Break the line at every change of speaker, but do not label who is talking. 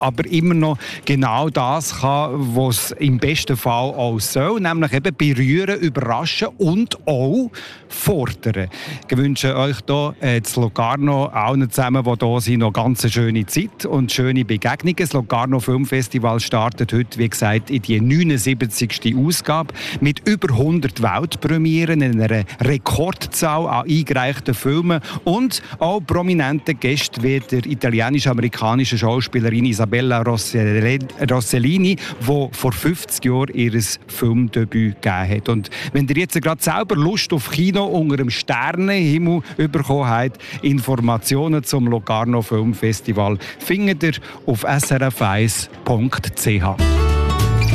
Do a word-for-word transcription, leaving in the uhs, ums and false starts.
aber immer noch genau das kann, was es im besten Fall auch soll, nämlich eben berühren, überraschen und auch fordern. Ich wünsche euch hier äh, zu Locarno, allen zusammen, die hier sind, noch ganz eine schöne Zeit und schöne Begegnungen. Das Locarno Filmfestival startet heute, wie gesagt, in die neunundsiebzigste Ausgabe mit über hundert Weltpremieren, einer Rekordzahl an eingereichten Filmen und auch prominenten Gästen wie der italienisch-amerikanische Schauspielerin Isabella Rossellini, die vor fünfzig Jahren ihr Filmdebüt gegeben hat. Und wenn ihr jetzt gerade selber Lust auf Kino unter dem Sternenhimmel bekommen habt, Informationen zum Locarno Filmfestival findet ihr auf s r f eins punkt c h.